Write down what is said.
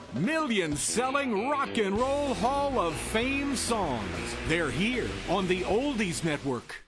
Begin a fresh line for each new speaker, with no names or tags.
Million-selling Rock and Roll Hall of Fame songs. They're here on the Oldies Network.